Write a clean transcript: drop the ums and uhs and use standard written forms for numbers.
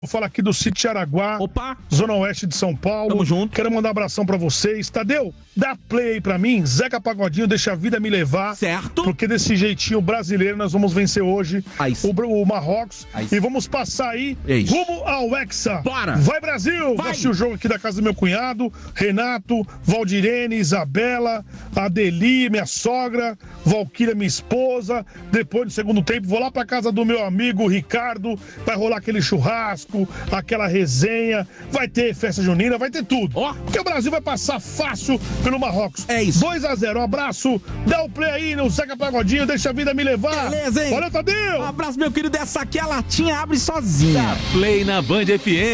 Eu falo aqui do Sítio Araguá, Opa! Zona Oeste de São Paulo. Tamo junto. Quero mandar um abração pra vocês. Tadeu, dá play aí pra mim. Zeca Pagodinho, deixa a vida me levar. Certo. Porque desse jeitinho brasileiro nós vamos vencer hoje Aí sim. o Marrocos. Aí sim. E vamos passar aí É isso. rumo ao Hexa. Bora. Vai, Brasil! Vai. Vou assistir o jogo aqui da casa do meu cunhado, Renato, Valdirene, Isabela, Adeli, minha sogra, Valquíria, minha esposa. Depois do segundo tempo, vou lá pra casa do meu amigo Ricardo. Vai rolar aquele churrasco, aquela resenha, vai ter festa junina, vai ter tudo. Ó. Porque o Brasil vai passar fácil pelo Marrocos. É isso. 2-0, um abraço, dá o play aí no Zeca Pagodinho, deixa a vida me levar. Beleza, hein? Valeu, Tadeu! Um abraço, meu querido. Essa aqui a latinha abre sozinha. Play na Band FM.